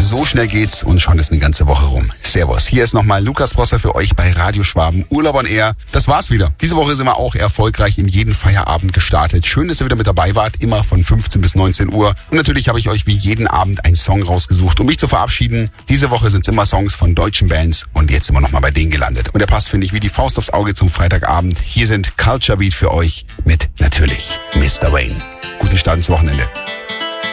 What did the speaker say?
so schnell geht's und schon ist eine ganze Woche rum. Servus, hier ist nochmal Lukas Prosser für euch bei Radio Schwaben Urlaub on Air. Das war's wieder. Diese Woche sind wir auch erfolgreich in jeden Feierabend gestartet. Schön, dass ihr wieder mit dabei wart, immer von 15 bis 19 Uhr. Und natürlich habe ich euch wie jeden Abend einen Song rausgesucht, um mich zu verabschieden. Diese Woche sind es immer Songs von deutschen Bands und jetzt sind wir nochmal bei denen gelandet. Und der passt, finde ich, wie die Faust aufs Auge zum Freitagabend. Hier sind Culture Beat für euch mit natürlich Mr. Wayne. Guten Start ins Wochenende.